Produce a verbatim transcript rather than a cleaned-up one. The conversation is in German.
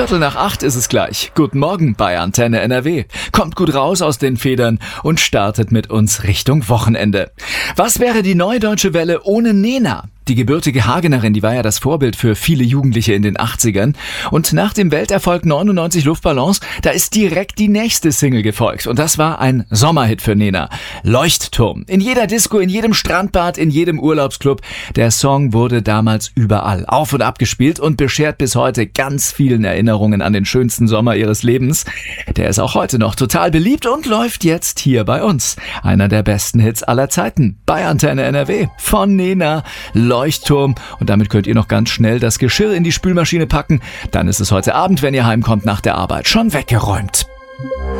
Viertel nach acht ist es gleich. Guten Morgen bei Antenne N R W. Kommt gut raus aus den Federn und startet mit uns Richtung Wochenende. Was wäre die Neue Deutsche Welle ohne Nena? Die gebürtige Hagenerin, die war ja das Vorbild für viele Jugendliche in den achtzigern. Und nach dem Welterfolg neunundneunzig Luftballons, da ist direkt die nächste Single gefolgt. Und das war ein Sommerhit für Nena. Leuchtturm. In jeder Disco, in jedem Strandbad, in jedem Urlaubsclub. Der Song wurde damals überall auf und ab gespielt und beschert bis heute ganz vielen Erinnerungen an den schönsten Sommer ihres Lebens. Der ist auch heute noch total beliebt und läuft jetzt hier bei uns. Einer der besten Hits aller Zeiten bei Antenne N R W von Nena. Leuchtturm. Und damit könnt ihr noch ganz schnell das Geschirr in die Spülmaschine packen. Dann ist es heute Abend, wenn ihr heimkommt nach der Arbeit, schon weggeräumt.